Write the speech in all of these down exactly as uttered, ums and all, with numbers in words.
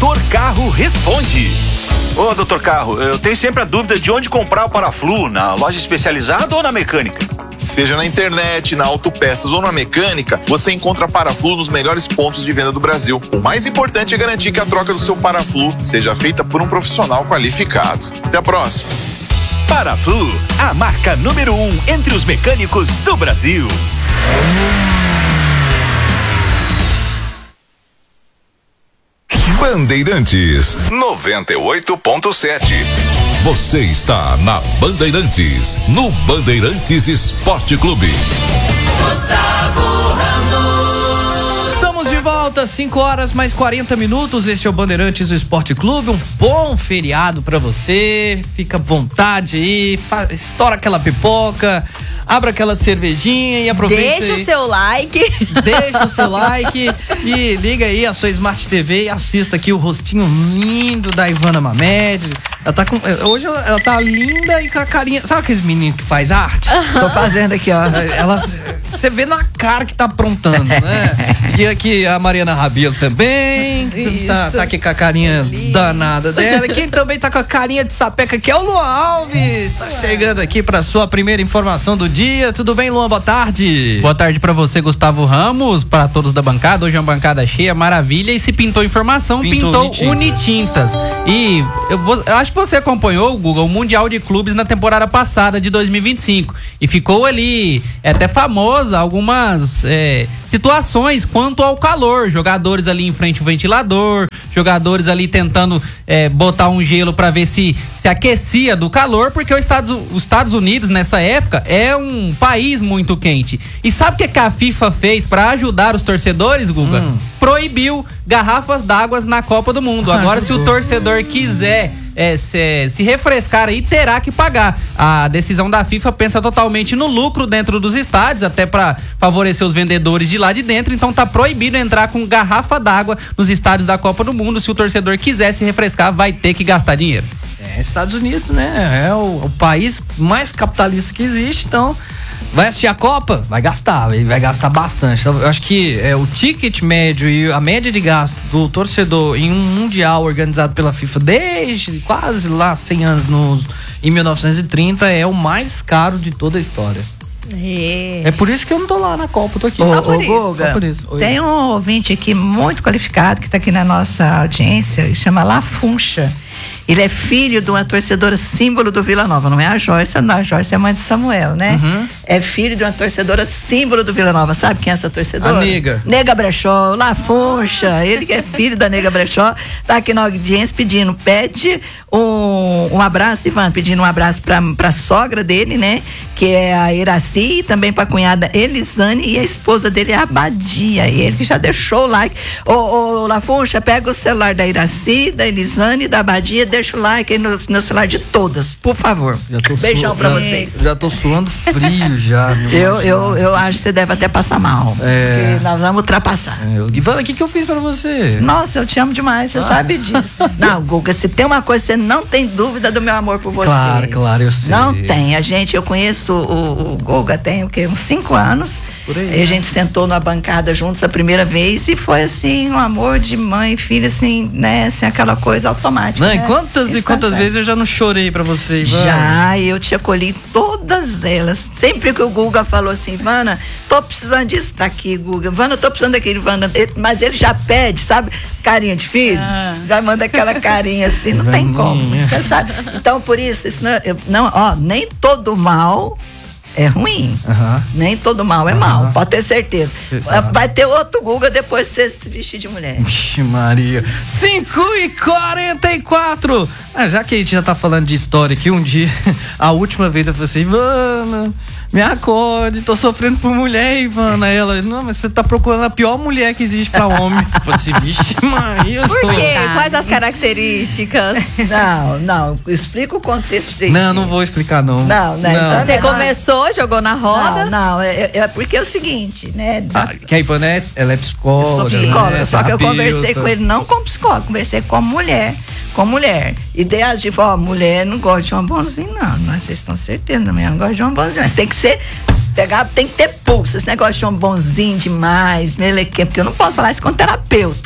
Doutor Carro responde. Ô, doutor Carro, eu tenho sempre a dúvida de onde comprar o Paraflu, na loja especializada ou na mecânica? Seja na internet, na Autopeças ou na mecânica, você encontra Paraflu nos melhores pontos de venda do Brasil. O mais importante é garantir que a troca do seu Paraflu seja feita por um profissional qualificado. Até a próxima. Paraflu, a marca número um entre os mecânicos do Brasil. Bandeirantes noventa e oito ponto sete. Você está na Bandeirantes, no Bandeirantes Esporte Clube. Gustavo Ramos. Estamos de volta, cinco horas mais quarenta minutos. Este é o Bandeirantes Esporte Clube. Um bom feriado pra você. Fica à vontade aí, fa- estoura aquela pipoca, abra aquela cervejinha e aproveita. Deixa aí. o seu like. Deixa o seu like e liga aí a sua Smart T V e assista aqui o rostinho lindo da Ivana Mamed. Ela tá com, hoje ela, ela tá linda e com a carinha. Sabe aqueles meninos que faz arte? Tô fazendo aqui, ó. Ela, você vê na cara que tá aprontando, né? E aqui a Mariana Rabelo também. Tá, tá aqui com a carinha danada dela. Quem também tá com a carinha de sapeca aqui é o Luan Alves. Tá chegando aqui pra sua primeira informação do dia. Tudo bem, Luan? Boa tarde. Boa tarde pra você, Gustavo Ramos, para todos da bancada. Hoje é uma bancada cheia, maravilha. E se pintou informação, pintou, pintou Unitintas. E eu, vou, eu acho que você acompanhou, Google, o Mundial de Clubes na temporada passada de dois mil e vinte e cinco. E ficou ali, é até famosa, algumas é, situações quanto ao calor. Jogadores ali em frente ao ventilador, jogadores ali tentando é, botar um gelo pra ver se se aquecia do calor, porque os Estados, os Estados Unidos, nessa época, é um país muito quente. E sabe o que, que a FIFA fez pra ajudar os torcedores, Guga? Hum. Proibiu garrafas d'água na Copa do Mundo. Agora, se o torcedor quiser é, se, se refrescar aí, terá que pagar. A decisão da FIFA pensa totalmente no lucro dentro dos estádios, até para favorecer os vendedores de lá de dentro. Então tá proibido entrar com garrafa d'água nos estádios da Copa do Mundo. Se o torcedor quiser se refrescar, vai ter que gastar dinheiro. É, Estados Unidos, né? É o, o país mais capitalista que existe, então vai assistir a Copa? Vai gastar, vai gastar bastante. Então, eu acho que é, o ticket médio e a média de gasto do torcedor em um mundial organizado pela FIFA desde quase lá cem anos, no, em mil novecentos e trinta, é o mais caro de toda a história. É. É por isso que eu não tô lá na Copa, eu tô aqui. Ô, Só por ô, isso. Guga, Só por isso. Oi. Tem um ouvinte aqui muito qualificado que tá aqui na nossa audiência, que chama Lafuncha. Ele é filho de uma torcedora símbolo do Vila Nova, não é a Joyce, não, a Joyce é a mãe de Samuel, né? Uhum. É filho de uma torcedora símbolo do Vila Nova, sabe quem é essa torcedora? A Nega. Nega Brechó, Lafuncha, ele que é filho da Nega Brechó, tá aqui na audiência pedindo, pede um, um abraço, Ivan, pedindo um abraço pra, pra sogra dele, né? Que é a Iraci, e também pra cunhada Elisane, e a esposa dele é a Badia, e ele que já deixou o like. Ô, ô, Lafuncha, pega o celular da Iraci, da Elisane e da Badia, deixa o like aí no, no celular de todas, por favor. Já tô Beijão su... pra já, vocês. Já tô suando frio já. Eu, eu, eu acho que você deve até passar mal. É. Porque nós vamos ultrapassar. É, eu... Ivana, o que, que eu fiz pra você? Nossa, eu te amo demais, você ah. sabe disso. Não, Guga, se tem uma coisa, você não tem dúvida do meu amor por você. Claro, claro, eu sei. Não tem. A gente, eu conheço o, o Guga tem o quê? Uns cinco anos. Por aí. E a gente sentou numa bancada juntos a primeira vez e foi assim, um amor de mãe e filha, assim, né? Assim, aquela coisa automática. Não, né? e quantas e quantas vezes eu já não chorei pra você, Ivana? Já, eu te acolhi todas elas. Sempre que o Guga falou assim, Ivana, tô precisando disso, tá aqui, Guga. Ivana, tô precisando daquele, Ivana. Mas ele já pede, sabe? Carinha de filho. Ah. Já manda aquela carinha assim, não tem como. Você sabe? Então, por isso, isso não, eu, não, ó, nem todo mal é ruim. Uhum. Nem todo mal é uhum. mal, pode ter certeza. Uhum. Vai ter outro Guga depois de você se vestir de mulher. Vixe Maria. cinco e quarenta e quatro. Ah, já que a gente já tá falando de história aqui, um dia, a última vez eu falei assim, Ivana, me acorde, tô sofrendo por mulher, Ivana. Ela, não, mas você tá procurando a pior mulher que existe pra homem. Eu falei assim, vixe Maria. Por quê? Quais as características? Não, não, explica o contexto dele. Não, não vou explicar não. Não, né? Não. Você começou, jogou na roda? Não, não, é, é porque é o seguinte, né? Ah, que a Ivana é, ela é psicóloga. Eu sou psicóloga, né? só que eu Terapeuta. conversei com ele não como psicólogo, conversei com mulher, com mulher. Ideias de, ó, mulher não gosta de um bonzinho, não. Mas vocês estão certeza, mulher não gosta de um bonzinho. Mas tem que ser, pegar, tem que ter pulso. Esse negócio de um bonzinho demais, melequinho, porque eu não posso falar isso com terapeuta.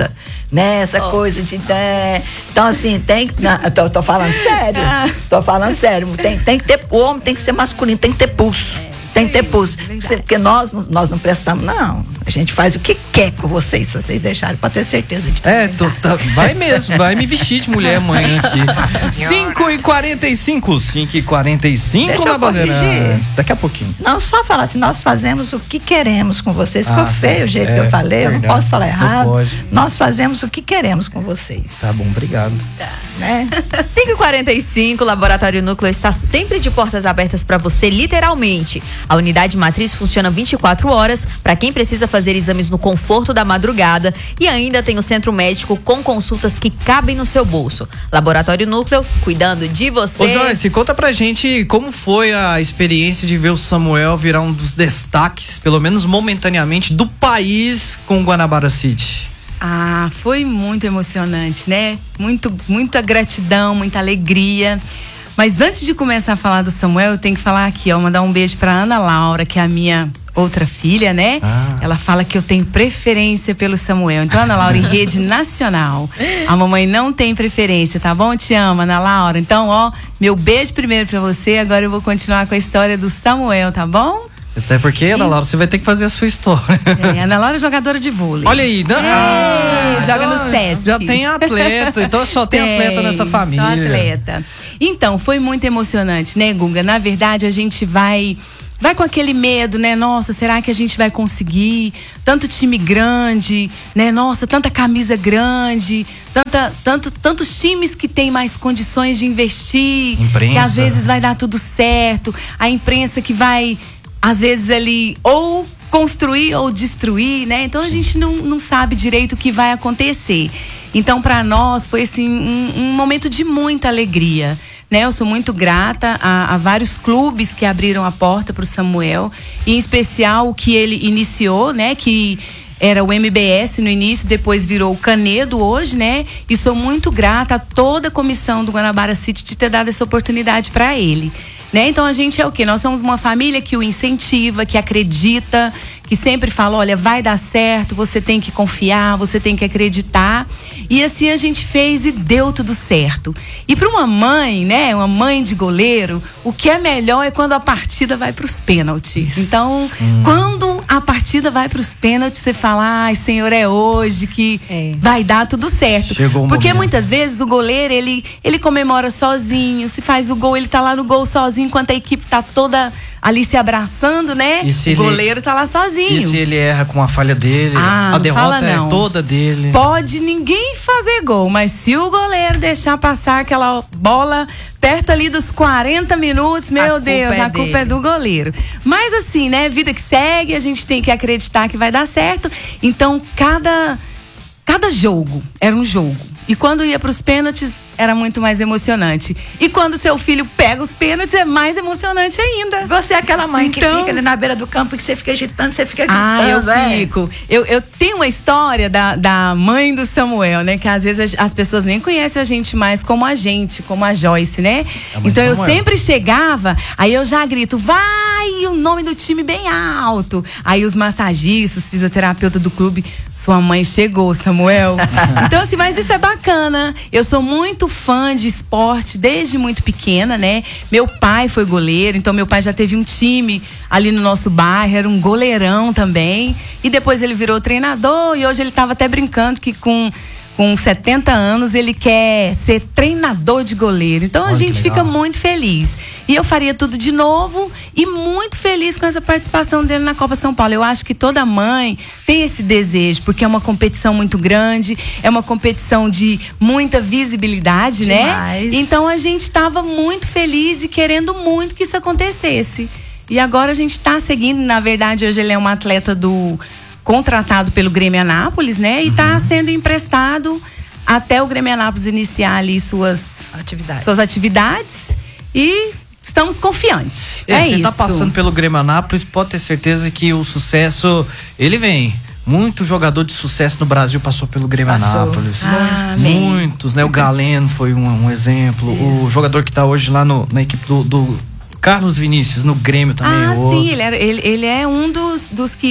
né? Essa Oh. coisa de... É, então, assim, tem... Não, eu tô, tô falando sério. Tô falando sério. Tem, tem que ter... O homem tem que ser masculino, tem que ter pulso. Tem que ter pulso. Porque nós, nós não prestamos, não. A gente faz o que quer com vocês, se vocês deixarem, pra ter certeza disso. É, tô, tá, vai mesmo, vai me vestir de mulher amanhã aqui. cinco e quarenta e cinco, cinco e quarenta e cinco Deixa na eu corrigir. Bandeirantes. Daqui a pouquinho. Não, só falar assim, nós fazemos o que queremos com vocês. Ficou Ah, feio sim. o jeito É, que eu falei, eu não verdade. posso falar Não errado. pode. Nós fazemos o que queremos com vocês. Tá bom, obrigado. Né? cinco e quarenta e cinco, o Laboratório Núcleo está sempre de portas abertas para você, literalmente. A unidade matriz funciona vinte e quatro horas para quem precisa fazer exames no conforto da madrugada e ainda tem o centro médico com consultas que cabem no seu bolso. Laboratório Núcleo, cuidando de você. Ô Joyce, conta pra gente como foi a experiência de ver o Samuel virar um dos destaques, pelo menos momentaneamente, do país com o Guanabara City. Ah, foi muito emocionante, né? Muito, muita gratidão, muita alegria. Mas antes de começar a falar do Samuel, eu tenho que falar aqui, ó, mandar um beijo pra Ana Laura, que é a minha outra filha, né? Ah. Ela fala que eu tenho preferência pelo Samuel. Então, Ana Laura, em rede nacional, a mamãe não tem preferência, tá bom? Te amo, Ana Laura. Então, ó, meu beijo primeiro pra você, agora eu vou continuar com a história do Samuel, tá bom? Até porque, Ana Laura, você vai ter que fazer a sua história. É, Ana Laura é jogadora de vôlei. Olha aí, não, É, joga no então Sesc. Já tem atleta, então só tem, atleta nessa família. Só atleta. Então, foi muito emocionante, né, Guga? Na verdade, a gente vai vai com aquele medo, né? Nossa, será que a gente vai conseguir? Tanto time grande, né? Nossa, tanta camisa grande, tanta, tanto, tantos times que têm mais condições de investir, Imprensa. que às vezes vai dar tudo certo. A imprensa que vai, às vezes, ali, ou construir ou destruir, né? Então a gente não, não sabe direito o que vai acontecer. Então, para nós, foi assim, um, um momento de muita alegria. Né, eu sou muito grata a, a vários clubes que abriram a porta para o Samuel, em especial o que ele iniciou, né, que era o M B S no início, depois virou o Canedo hoje, né? E sou muito grata a toda a comissão do Guanabara City de ter dado essa oportunidade para ele. Né? Então a gente é o quê? Nós somos uma família que o incentiva, que acredita, que sempre fala, olha, vai dar certo, você tem que confiar, você tem que acreditar. E assim a gente fez e deu tudo certo. E para uma mãe, né, uma mãe de goleiro, o que é melhor é quando a partida vai para os pênaltis. Então, hum. quando a partida vai para os pênaltis, você fala, ai, Senhor, é hoje que é. vai dar tudo certo. Chegou o Porque momento. muitas vezes o goleiro, ele, ele comemora sozinho, se faz o gol, ele tá lá no gol sozinho, enquanto a equipe tá toda ali se abraçando, né? E se o ele- goleiro tá lá sozinho. E se ele erra com a falha dele? Ah, a não derrota fala não. é toda dele. Pode ninguém fazer gol, mas se o goleiro deixar passar aquela bola perto ali dos quarenta minutos, meu culpa Deus, é a culpa dele. é do goleiro. Mas assim, né, vida que segue, a gente tem que acreditar que vai dar certo. Então, cada cada jogo era um jogo. E quando ia para os pênaltis, era muito mais emocionante. E quando seu filho pega os pênaltis, é mais emocionante ainda. Você é aquela mãe que Então- fica ali na beira do campo e que você fica agitando, você fica gritando. Ah, eu é. fico. Eu, eu tenho uma história da, da mãe do Samuel, né? Que às vezes as, as pessoas nem conhecem a gente mais como a gente, como a Joyce, né? A mãe Então do eu Samuel. sempre chegava, aí eu já grito, vai! E o nome do time bem alto. Aí os massagistas, os fisioterapeutas do clube, sua mãe chegou, Samuel. Então, assim, mas isso é bacana. Eu sou muito fã de esporte desde muito pequena, né? Meu pai foi goleiro, então meu pai já teve um time ali no nosso bairro, era um goleirão também. E depois ele virou treinador e hoje ele estava até brincando que com com setenta anos ele quer ser treinador de goleiro. Então a Olha que gente legal. fica muito feliz. E eu faria tudo de novo e muito feliz com essa participação dele na Copa São Paulo. Eu acho que toda mãe tem esse desejo, porque é uma competição muito grande, é uma competição de muita visibilidade, Demais. né? Então a gente estava muito feliz e querendo muito que isso acontecesse. E agora a gente está seguindo, na verdade, hoje ele é um atleta do contratado pelo Grêmio Anápolis, né? E está sendo emprestado até o Grêmio Anápolis iniciar ali suas Atividade. suas atividades e estamos confiantes. É, É, você isso. tá passando pelo Grêmio Anápolis, pode ter certeza que o sucesso, ele vem. Muito jogador de sucesso no Brasil passou pelo Grêmio Passou. Anápolis. Ah, amém. Muitos, né? O Galeno foi um, um exemplo. O jogador que tá hoje lá no, na equipe do, do Carlos Vinícius, no Grêmio também. Ah, outro. sim, ele, era, ele, ele é um dos, dos que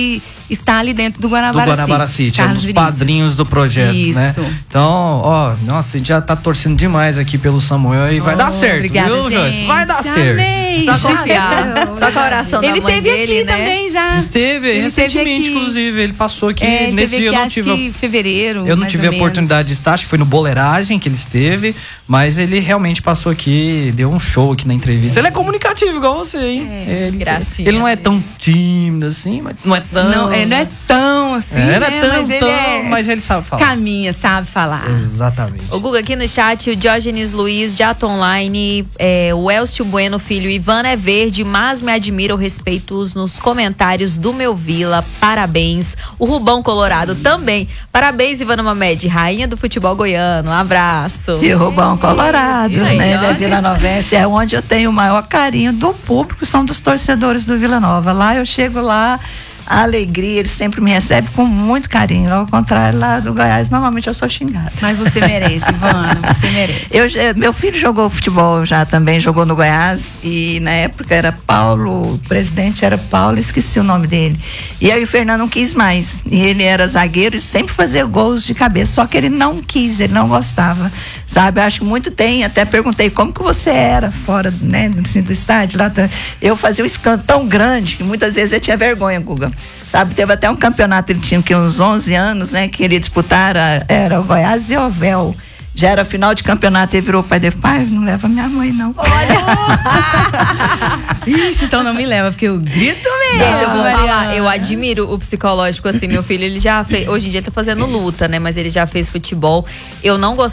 está ali dentro do Guanabara, do Guanabara City. City, é um dos Vinícius. padrinhos do projeto, Isso. né? Então, ó, nossa, a gente já tá torcendo demais aqui pelo Samuel e vai Oh, dar certo, obrigada, viu, Joyce? gente. Vai dar certo. Amém. Só confiar. Só com a oração da Ele mãe teve dele, aqui né? também já. Esteve, Ele recentemente, teve aqui. inclusive. Ele passou aqui É, ele nesse teve dia. aqui, Eu não acho tive, que em fevereiro. eu não mais tive a ou oportunidade menos. de estar, acho que foi no Boleiragem que ele esteve, mas ele realmente passou aqui, deu um show aqui na entrevista. Ele é comunicativo igual você, hein? É, ele, gracinha ele não é tão tímido assim, mas não é tão. Não, ele não é tão assim, É, não é né? tão, mas ele tão, é... mas ele sabe falar. Caminha, sabe falar. Exatamente. O Guga aqui no chat, o Diógenes Luiz, Jato Online, é, o Elcio Bueno Filho, Ivana é verde, mas me admira o respeito nos comentários do meu Vila, parabéns. O Rubão Colorado também, parabéns Ivana Mamed, rainha do futebol goiano, um abraço. E o Rubão Colorado, Aí, né? ó. Ele é Vila Novense, é onde eu tenho o maior carinho do público, são dos torcedores do Vila Nova. Lá eu chego lá, a alegria, eles sempre me recebem com muito carinho. Ao contrário, lá do Goiás, normalmente eu sou xingada. Mas você merece, Ivana, você merece. Eu, meu filho jogou futebol já também, jogou no Goiás, e na época era Paulo, o presidente era Paulo, esqueci o nome dele. E aí o Fernando não quis mais. E ele era zagueiro e sempre fazia gols de cabeça, só que ele não quis, ele não gostava. Sabe, eu acho que muito tem, até perguntei como que você era fora, né, assim, do estádio, lá, eu fazia um escândalo tão grande que muitas vezes eu tinha vergonha, Guga. Sabe, teve até um campeonato, ele tinha que uns onze anos, né, que ele disputar, era o Goiás de Ovel. Já era final de campeonato, ele virou o pai dele, pai, não leva minha mãe, não. Olha! Ixi, então não me leva, porque eu grito mesmo. Gente, eu vou Mariana. falar, eu admiro o psicológico, assim, meu filho, ele já fez, hoje em dia ele tá fazendo luta, né, mas ele já fez futebol. Eu não gostava